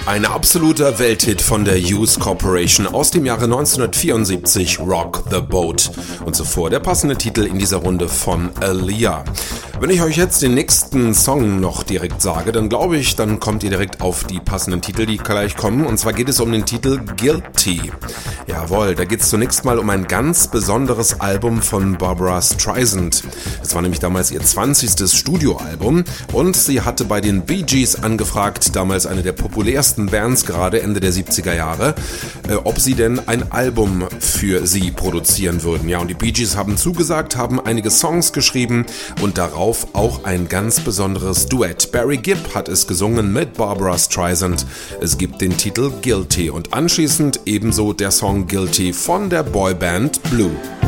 Ein absoluter Welthit von der Youth Corporation aus dem Jahre 1974, Rock the Boat. Und zuvor der passende Titel in dieser Runde von Aaliyah. Wenn ich euch jetzt den nächsten Song noch direkt sage, dann glaube ich, dann kommt ihr direkt auf die passenden Titel, die gleich kommen. Und zwar geht es um den Titel Guilty. Jawohl, da geht es zunächst mal um ein ganz besonderes Album von Barbra Streisand. Das war nämlich damals ihr 20. Studioalbum und sie hatte bei den Bee Gees angefragt, damals eine der populärsten Bands gerade Ende der 70er Jahre, ob sie denn ein Album für sie produzieren würden. Ja, und die Bee Gees haben zugesagt, haben einige Songs geschrieben und darauf auch ein ganz besonderes Duett. Barry Gibb hat es gesungen mit Barbra Streisand. Es gibt den Titel Guilty und anschließend ebenso der Song Guilty von der Boyband Blue.